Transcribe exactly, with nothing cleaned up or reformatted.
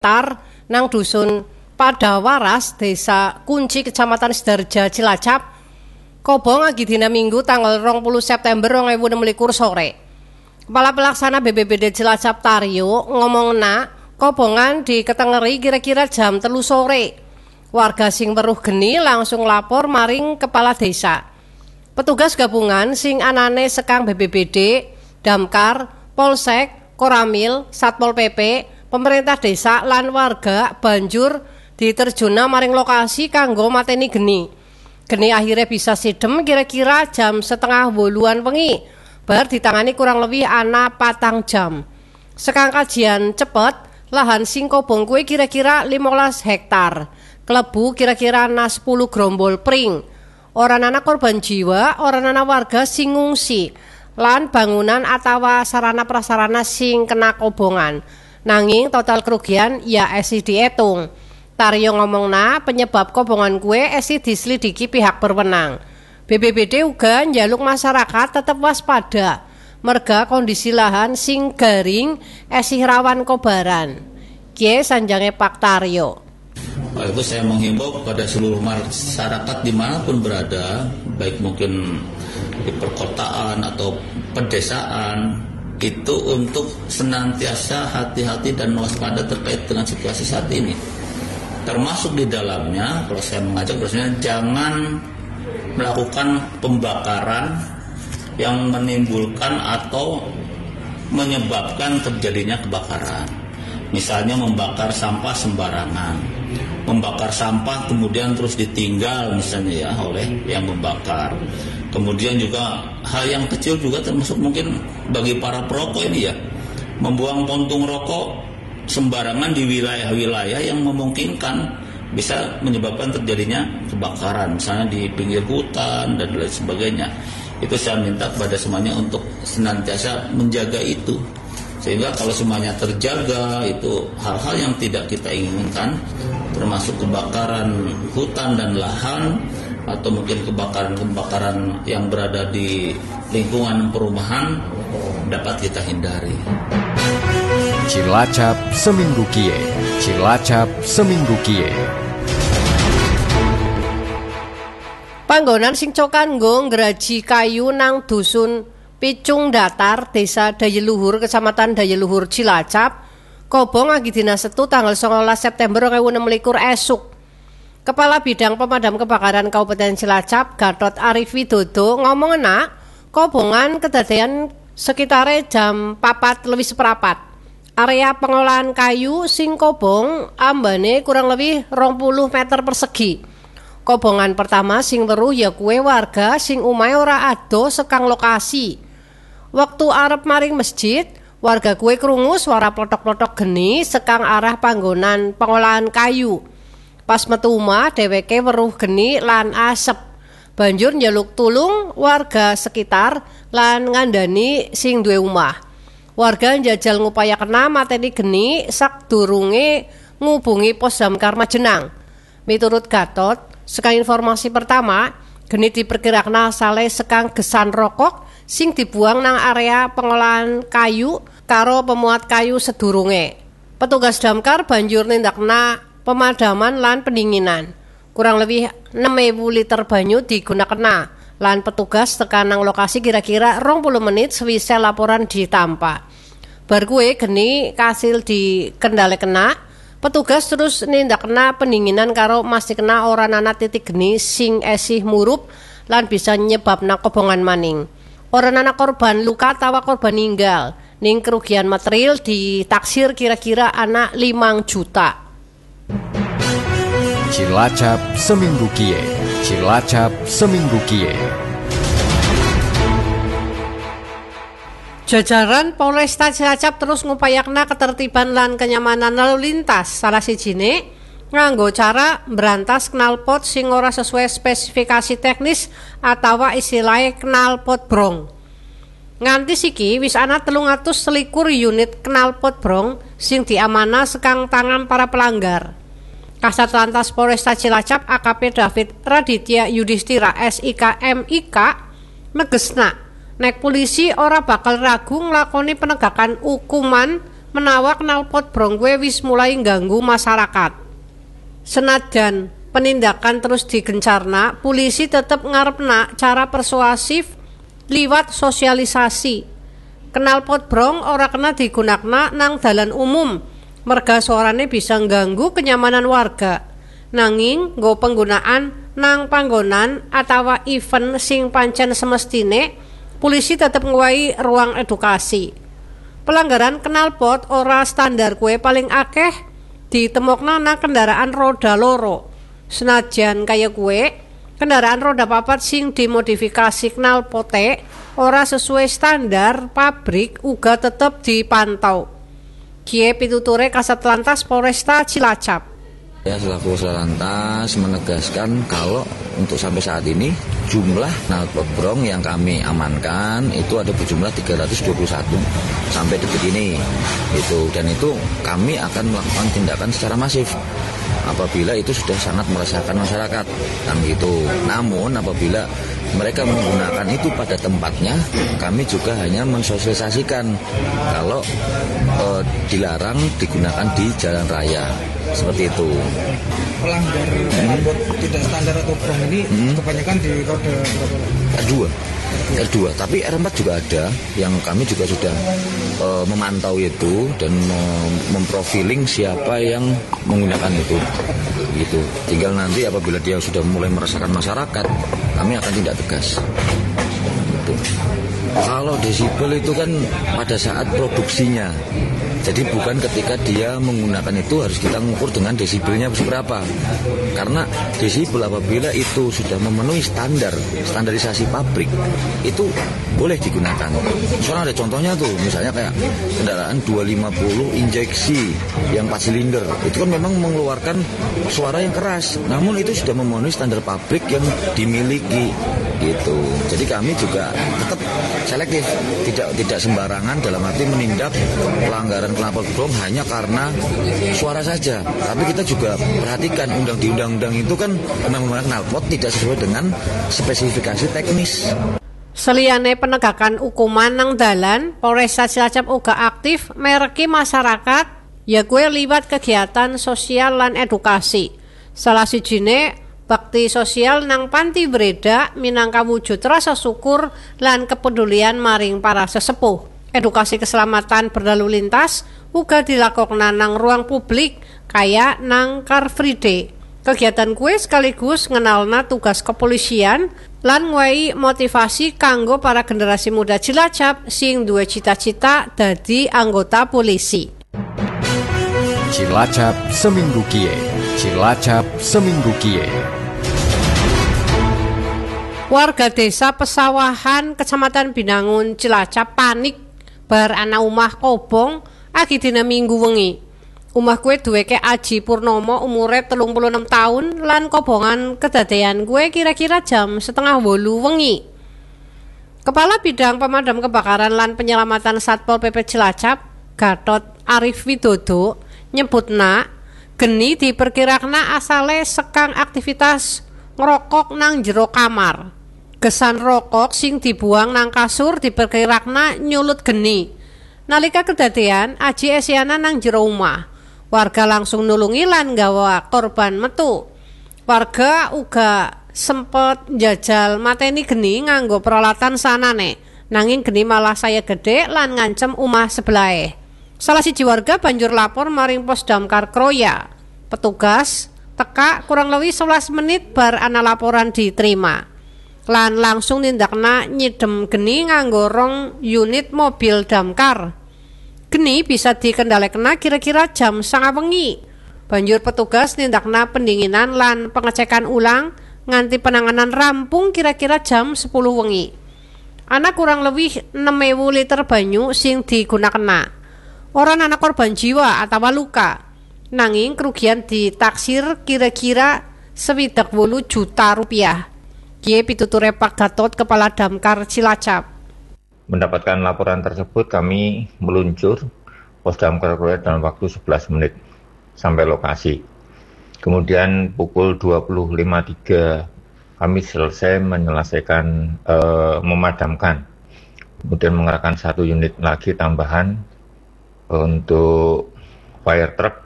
Tar nang dusun Padawaras, Desa Kunci, Kecamatan Sidarja, Cilacap, Kobong agi dina Minggu tanggal dua puluh September dua ribu enam belas sore. Kepala Pelaksana B B B D Cilacap Taryo ngomongna kobongan di Ketengeri kira-kira jam telu sore. Warga sing weruh geni langsung lapor maring kepala desa. Petugas gabungan sing anane sekang B B B D, Damkar, Polsek, Koramil, Satpol P P, pemerintah desa lan warga banjur diterjuna maring lokasi kanggo mateni geni. Geni akhirnya bisa sidem kira-kira jam setengah woluan wengi. Bar ditangani kurang lebih ana patang jam. Sekang kajian cepet, lahan sing kobong kue kira-kira limolas hektar. Klebu kira-kira ana sepuluh grombol pring. Orang anak korban jiwa, orang anak warga sing ngungsi. Lan bangunan atawa sarana prasarana sing kena kobongan. Nanging total kerugian ya esi dihitung. Taryo ngomongna penyebab kobongan kue esi diselidiki pihak berwenang. B B B D uga njaluk masyarakat tetap waspada merga kondisi lahan sing garing esi rawan kobaran. Kie sanjange Pak Taryo. Oleh itu saya menghimbau kepada seluruh masyarakat dimanapun berada, baik mungkin di perkotaan atau pedesaan, itu untuk senantiasa hati-hati dan waspada terkait dengan situasi saat ini. Termasuk di dalamnya, kalau saya mengajak prosesnya, jangan melakukan pembakaran yang menimbulkan atau menyebabkan terjadinya kebakaran. Misalnya membakar sampah sembarangan, membakar sampah kemudian terus ditinggal misalnya ya oleh yang membakar. Kemudian juga hal yang kecil juga termasuk mungkin bagi para perokok ini ya, membuang puntung rokok sembarangan di wilayah-wilayah yang memungkinkan bisa menyebabkan terjadinya kebakaran, misalnya di pinggir hutan dan lain sebagainya. Itu saya minta kepada semuanya untuk senantiasa menjaga itu, sehingga kalau semuanya terjaga, itu hal-hal yang tidak kita inginkan, termasuk kebakaran hutan dan lahan, atau mungkin kebakaran-kebakaran yang berada di lingkungan perumahan dapat kita hindari. Cilacap seminggu kie, Cilacap seminggu kie. Panggonan sing cokan nggo ngraji kayu nang dusun Picung Datar, Desa Dayeluhur, Kecamatan Dayeluhur, Cilacap, Kobong agi dina Setu tanggal songolas September dua ribu enam belas esuk. Kepala Bidang Pemadam Kebakaran Kabupaten Cilacap, Gatot Arif Widodo ngomongna kobongan kedadian sekitare jam papat lebih seperapat. Area pengolahan kayu sing kobong ambane kurang lebih rong puluh meter persegi. Kobongan pertama sing weruh ya kue warga sing umahe ora ado sekang lokasi. Waktu arep maring masjid, warga kue krungu suara plotok-plotok geni sekang arah panggonan pengolahan kayu. Pas metu omah dheweke weruh geni lan asep. Banjur njaluk tulung warga sekitar lan ngandani sing duwe omah. Warga njajal ngupaya kena mateni geni sakdurunge ngubungi Pos Damkar Majenang. Miturut Gatot, sekang informasi pertama, geni diperkirakan asale sekang gesan rokok sing dibuang nang area pengolahan kayu karo pemuat kayu sedurunge. Petugas damkar banjur nindakna pemadaman lan pendinginan. Kurang lebih enam ribu liter banyu digunakan lan petugas tekan nang lokasi kira-kira rong puluh menit sewise laporan ditampa. Bar kuwe geni kasil dikendhalekna, petugas terus nindakna pendinginan karo mastikna ora ana titik geni sing esih murup lan bisa nyebabna kobongan maning. Ora ana korban luka tawa korban ninggal, ning kerugian material ditaksir kira-kira ana limang juta. Cilacap seminggu kie, Cilacap seminggu kie. Jajaran Polresta Cilacap terus ngupayakna ketertiban lan kenyamanan lalu lintas. Salah sijine nganggo cara berantas knalpot sing ora sesuai spesifikasi teknis atawa istilahnya knalpot brong. Nganti siki wis ana telung atus selikur unit knalpot brong sing diamanah sekang tangan para pelanggar. Kasat Lantas Polresta Cilacap A K P David Raditya Yudhistira S I K M I K negesna nek polisi ora bakal ragu nglakoni penegakan hukuman menawa knalpot brong kuwi wis mulai ganggu masyarakat. Senajan penindakan terus digencarna, polisi tetep ngarepna cara persuasif liwat sosialisasi. Knalpot brong ora kena digunakna nang dalan umum, merga suarane bisa ganggu kenyamanan warga. Nanging nggo penggunaan nang panggonan atawa event sing pancen semestine, polisi tetep ngwahi ruang edukasi. Pelanggaran knalpot ora standar kue paling akeh ditemokna nang kendaraan roda loro. Senajan kaya kue, kendaraan roda papat sing dimodifikasi knalpote ora sesuai standar pabrik uga tetep dipantau. Kie pituture Kasatlantas Polresta Cilacap. Ya, selaku Satlantas menegaskan kalau untuk sampai saat ini jumlah knalpot brong yang kami amankan itu ada berjumlah tiga ratus dua puluh satu sampai detik ini. Itu dan itu kami akan melakukan tindakan secara masif apabila itu sudah sangat meresahkan masyarakat kan gitu. Namun apabila mereka menggunakan itu pada tempatnya, kami juga hanya mensosialisasikan kalau e, dilarang digunakan di jalan raya seperti itu. Pelanggar knalpot hmm. tidak standar atau brong ini hmm. kebanyakan di roda R dua. R dua, tapi R empat juga ada yang kami juga sudah e, memantau itu dan mem memprofiling siapa yang menggunakan itu gitu. Tinggal nanti apabila dia sudah mulai meresahkan masyarakat, kami akan tindak tegas gitu. Kalau desibel itu kan pada saat produksinya, jadi bukan ketika dia menggunakan itu harus kita mengukur dengan desibelnya seberapa. Karena desibel apabila itu sudah memenuhi standar standarisasi pabrik, itu boleh digunakan. Soalnya ada contohnya tuh, misalnya kayak kendaraan dua lima puluh injeksi yang empat silinder, itu kan memang mengeluarkan suara yang keras. Namun itu sudah memenuhi standar pabrik yang dimiliki gitu. Jadi kami juga tetap selektif, tidak tidak sembarangan dalam arti menindak pelanggaran knalpot brong hanya karena suara saja. Tapi kita juga perhatikan undang di undang-undang itu kan menggunakan knalpot tidak sesuai dengan spesifikasi teknis. Seliyane penegakan hukuman nang dalan, Polresta Cilacap uga aktif mereki masyarakat ya kue liwat kegiatan sosial lan edukasi. Salah sijine bakti sosial nang Panti Breda minangka wujud rasa syukur lan kepedulian maring para sesepuh. Edukasi keselamatan berlalu lintas uga dilakokna nang ruang publik kaya nang Car Free Day. Kegiatan kue sekaligus ngenalna tugas kepolisian lan ngwehi motivasi kanggo para generasi muda Cilacap sing duwe cita-cita dadi anggota polisi. Cilacap Seminggu Kie. Cilacap Seminggu Kie. Warga desa Pesawahan, Kecamatan Binangun, Cilacap panik bar ana omah kobong agi dina Minggu wengi. Omah kue duweke Aji Purnomo umure telung puluh enam tahun lan kobongan kedadean kue kira-kira jam setengah wolu wengi. Kepala Bidang Pemadam Kebakaran lan Penyelamatan Satpol P P Cilacap, Gatot Arif Widodo, nyebutna geni diperkirakna asale sekang aktivitas ngerokok nang jero kamar. Gesan rokok sing dibuang nang kasur diperkirakna nyulut geni. Nalika kedadean, Aji esiana nang jero omah. Warga langsung nulungi lan gawa korban metu. Warga uga sempet njajal mateni geni nganggo peralatan sanane. Nanging geni malah saya gede lan ngancem omah sebelahe. Salah siji warga banjur lapor maring Pos Damkar Kroya. Petugas teka kurang lebih sebelas menit bar ana laporan diterima. Lan langsung nindakna nyidem geni nganggo rong unit mobil damkar. Geni bisa dikendalekna kira-kira jam sanga wengi. Banjur petugas nindakna pendinginan lan pengecekan ulang nganti penanganan rampung kira-kira jam sepuluh wengi. Ana kurang lebih enam ribu liter banyu sing digunakenna. Ora ana korban jiwa atau luka. Nanging kerugian ditaksir kira-kira swidak wolu juta rupiah. Kie pituture Pak Gatot, Kepala Damkar Cilacap. Mendapatkan laporan tersebut, kami meluncur Pos Damkar Kroya dalam waktu sebelas menit sampai lokasi. Kemudian pukul dua puluh lima tiga kami selesai menyelesaikan eh, memadamkan. Kemudian mengerahkan satu unit lagi tambahan Untuk fire truck